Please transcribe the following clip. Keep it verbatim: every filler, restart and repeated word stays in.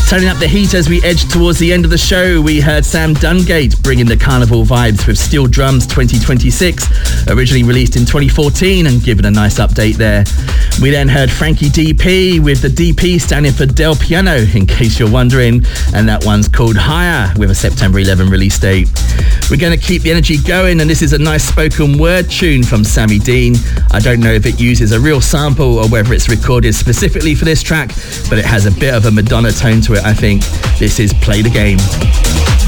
Turning up the heat as we edge towards the end of the show, we heard Sam Dungate bringing the carnival vibes with Steel Drums twenty twenty-six, originally released in twenty fourteen and given a nice update there. We then heard Frankie D P with the D P standing for Del Piano, in case you're wondering, and that one's called Higher with a September eleventh release date. We're going to keep the energy going, and this is a nice spoken word tune from Sammy Dean. I don't know if it uses a real sample or whether it's recorded specifically for this track, but it has a bit of a Madonna tone to it, I think. This is Play the Game.